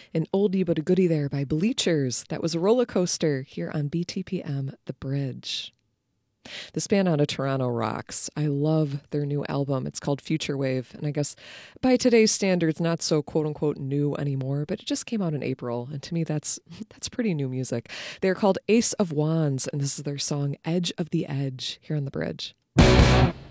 An oldie but a goodie there by Bleachers. That was a roller coaster here on BTPM The Bridge. This band out of Toronto rocks. I love their new album. It's called Future Wave, and I guess by today's standards, not so quote unquote new anymore, but it just came out in April, and to me that's pretty new music. They're called Ace of Wands, and this is their song Edge of the Edge here on The Bridge.